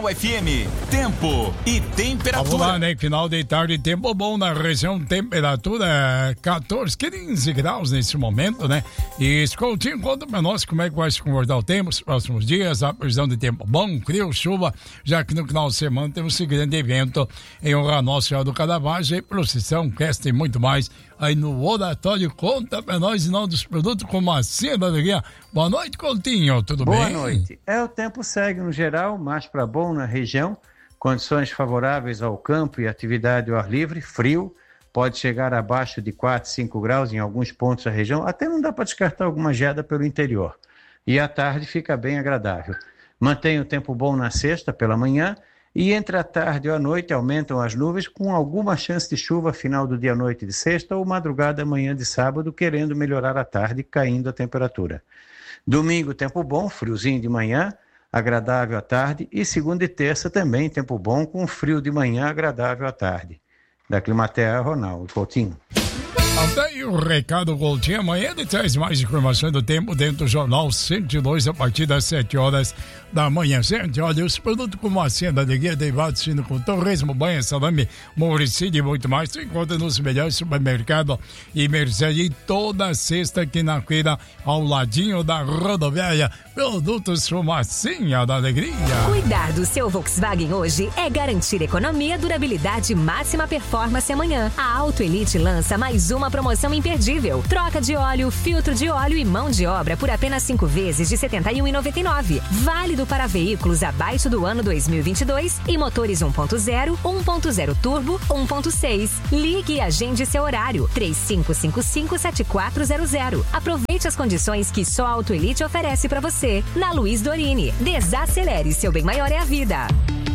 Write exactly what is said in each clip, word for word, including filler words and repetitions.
Jornal F M, tempo e temperatura. Vamos lá, né? Final de tarde, tempo bom na região, temperatura quatorze, quinze graus nesse momento, né? E Coutinho, conta pra nós como é que vai se comportar o tempo nos próximos dias, a previsão de tempo bom, frio, chuva, já que no final de semana temos esse grande evento em honra a Nossa Senhora do Caravaggio, procissão, festa e muito mais aí no oratório. Conta pra nós, não dos produtos como a Cia da Alegria. Boa noite, Coutinho, tudo Boa bem? Boa noite. É, o tempo segue no geral, mais para bom na região, condições favoráveis ao campo e atividade ao ar livre, frio, pode chegar abaixo de quatro, cinco graus em alguns pontos da região, até não dá para descartar alguma geada pelo interior. E à tarde fica bem agradável. Mantém o tempo bom na sexta pela manhã e entre a tarde e a noite aumentam as nuvens com alguma chance de chuva final do dia à noite de sexta ou madrugada manhã de sábado, querendo melhorar a tarde, caindo a temperatura. Domingo, tempo bom, friozinho de manhã, agradável à tarde. E segunda e terça também, tempo bom, com frio de manhã, agradável à tarde. Da Climatea, Ronaldo Coutinho. Até aí o recado, Coutinho. Amanhã ele traz mais informações do tempo dentro do Jornal cento e dois a partir das sete horas da manhã. Gente, olha, os produtos como a Cia da Alegria, derivados fino com torresmo, banha, salame, moricídio e muito mais, você encontra nos melhores supermercados e mercearia toda sexta aqui na feira, ao ladinho da rodoviária. Produtos Fumacinha da Alegria. Cuidar do seu Volkswagen hoje é garantir economia, durabilidade e máxima performance amanhã. A Auto Elite lança mais uma promoção imperdível. Troca de óleo, filtro de óleo e mão de obra por apenas cinco vezes de setenta e um reais e noventa e nove centavos. Válido para veículos abaixo do ano dois mil e vinte e dois e motores um ponto zero, um ponto zero turbo, um ponto seis. Ligue e agende seu horário. três cinco cinco cinco, sete quatro zero zero. Aproveite as condições que só a Auto Elite oferece para você. Na Luiz Dorini. Desacelere, seu bem maior é a vida.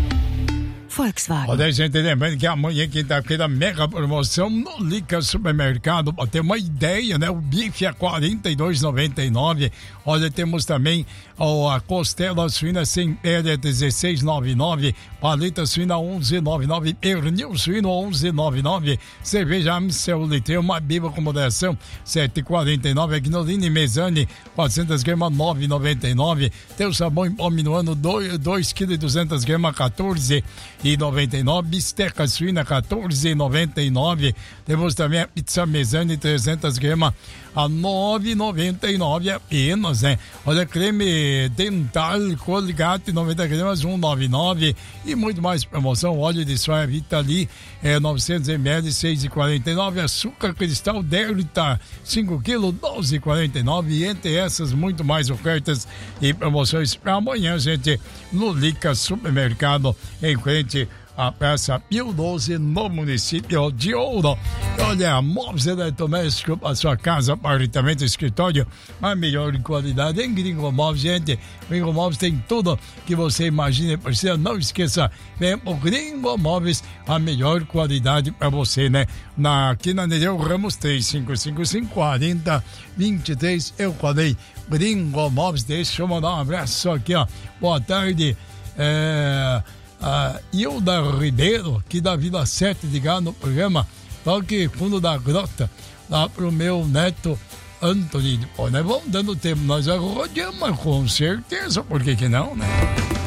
Volkswagen. Olha, gente, lembrando que amanhã, quinta-feira, mega promoção no Lica Supermercado. Para ter uma ideia, né? O bife é quarenta e dois reais e noventa e nove centavos. Olha, temos também ó, a costela suína sem pele, dezesseis reais e noventa e nove centavos. Paleta suína, onze reais e noventa e nove centavos. Pernil suíno, onze reais e noventa e nove centavos. Cerveja Amstel Litre, uma bíblia com moderação, sete reais e quarenta e nove centavos. Agnolone Mesane, quatrocentas gramas, nove reais e noventa e nove centavos. Tem o sabão em pó minuano, dois quilos e duzentas gramas, quatorze reais e noventa e nove centavos. Bisteca suína, quatorze reais e noventa e nove centavos. Temos também a pizza Mesane, trezentas gramas, a nove reais e noventa e nove centavos apenas, né? Olha, creme dental Colgate, noventa gramas, um real e noventa e nove centavos. E muito mais promoção, óleo de soja Vitali, é, novecentos mililitros, seis reais e quarenta e nove centavos. Açúcar cristal Delta, cinco quilos, doze reais e quarenta e nove centavos. E entre essas, muito mais ofertas e promoções para amanhã, gente, no Lica Supermercado, em frente a Praça Pio doze, no município de Ouro. Olha, móveis eletrodomésticos para sua casa, apartamento, escritório, a melhor qualidade em Gringo Móveis, gente. Gringo Móveis tem tudo que você imagina e precisa. Não esqueça, vem o Gringo Móveis, a melhor qualidade para você, né? Na, aqui na Nereu Ramos, três cinco cinco cinco, quatro zero dois três. Eu falei, Gringo Móveis. Deixa eu mandar um abraço aqui, ó. Boa tarde. É... a Hilda Ribeiro, aqui da Vila sete, ligado no programa, toque fundo da grota, lá pro meu neto Anthony. Pô, nós vamos dando tempo, nós rodeamos, com certeza, por que que não, né?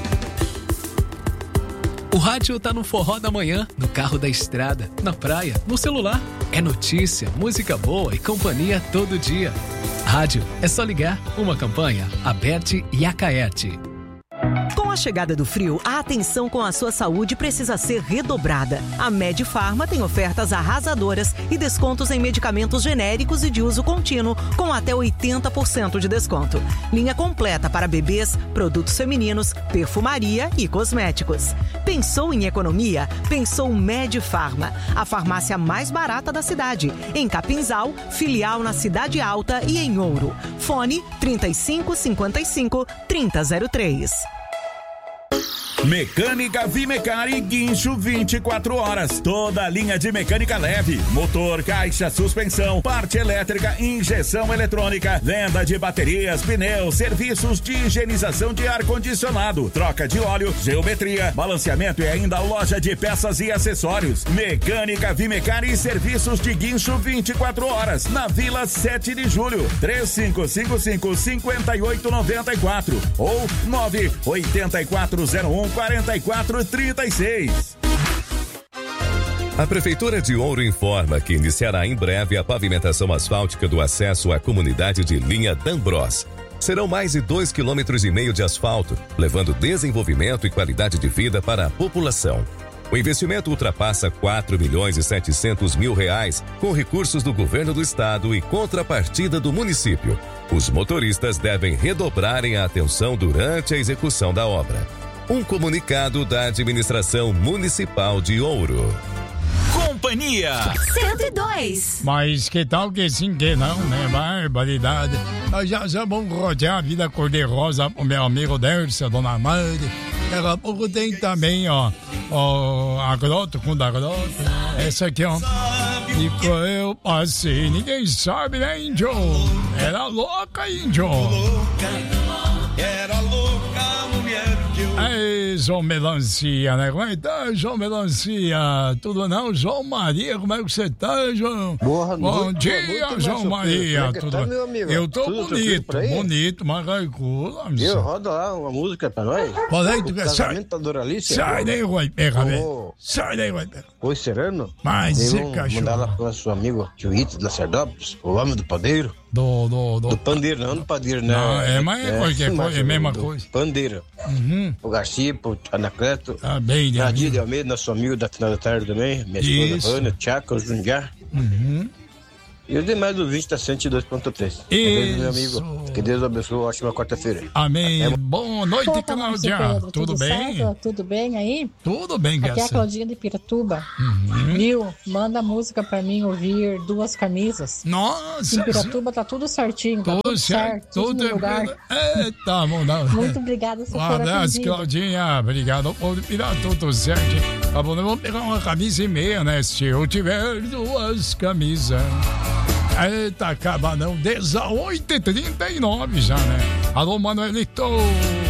O rádio tá no forró da manhã, no carro da estrada, na praia, no celular. É notícia, música boa e companhia todo dia. Rádio, é só ligar. Uma campanha, Aberte e Acaerte. Com a chegada do frio, a atenção com a sua saúde precisa ser redobrada. A Medifarma tem ofertas arrasadoras e descontos em medicamentos genéricos e de uso contínuo, com até oitenta por cento de desconto. Linha completa para bebês, produtos femininos, perfumaria e cosméticos. Pensou em economia? Pensou Medifarma, a farmácia mais barata da cidade. Em Capinzal, filial na Cidade Alta e em Ouro. Fone trinta e cinco, cinquenta e cinco, trinta zero três. Mecânica Vimecari Guincho vinte e quatro horas. Toda a linha de mecânica leve, motor, caixa, suspensão, parte elétrica, injeção eletrônica, venda de baterias, pneus, serviços de higienização de ar-condicionado, troca de óleo, geometria, balanceamento e ainda loja de peças e acessórios. Mecânica Vimecari e serviços de guincho vinte e quatro horas na Vila sete de Julho. três cinco cinco cinco, cinco oito nove quatro ou nove oito quatro zero um quarenta e quatro, trinta e seis. A Prefeitura de Ouro informa que iniciará em breve a pavimentação asfáltica do acesso à comunidade de Linha D'Ambros. Serão mais de dois quilômetros e meio de asfalto, levando desenvolvimento e qualidade de vida para a população. O investimento ultrapassa quatro milhões e setecentos mil reais, com recursos do governo do estado e contrapartida do município. Os motoristas devem redobrarem a atenção durante a execução da obra. Um comunicado da Administração Municipal de Ouro. Companhia cento e dois. Mas que tal que sim, que não, né? Barbaridade. Nós já, já vamos rodear a vida cor-de-rosa pro meu amigo Dércio, Dona Mari. Daqui a pouco tem também, ó, ó, a Grota com da Grota. Essa aqui, ó. E quando eu passei, ninguém sabe, né, índio? Era louca, índio. Era louca, mulher que eu... Ei, João Melancia, né? Como é que tá, João Melancia? Tudo não? João Maria, como é que você tá, João? Boa Bom noite, dia, boa noite, João Maria. Como é que Tudo tá, meu amigo? Eu tô Tudo bonito, bonito, mas caicula. Eu, roda lá uma música pra nós. Qual é? O casamento da Doralice. Sai daí, vai pegar, velho. Oh. Sai daí, vai pegar. Oi, Sereno. Mas eu é cachorro. mandar lá pro nosso amigo tio Ito da Sardópolis, o homem do padeiro. Do, do, do. Do pandeiro, não do padeiro, né? Não, é, mas é qualquer coisa, é a mesma do coisa. Pandeiro. Uhum. O Garcia, o Anacleto. Tá bem, né? Nadia de Almeida, nosso amigo da final da tarde também. Minha esposa Isso. Vânia, Tchaca, o Jundiá. Uhum. E os demais ouvintes da cento e dois ponto três. Isso. Meu amigo. Que Deus abençoe. Ótima quarta-feira. Amém. É... Boa noite, Opa, Cláudia. Pedro, Tudo, tudo bem? certo? Tudo bem aí? Tudo bem, Aqui é a graças. Claudinha de Piratuba. Uhum. Viu? Manda música pra mim ouvir Duas Camisas. Nossa. Em Piratuba tá tudo certinho, tá Tudo tudo certo, certo, tudo tudo no lugar. Eita, bom, não. Muito obrigada, se Um for abraço, atendido. Claudinha. Obrigado por virar tudo certo. Tá bom, eu vou pegar uma camisa e meia, né? Se eu tiver duas camisas. Eita, acaba não. dezoito e trinta e nove já, né? Alô, Manuelito.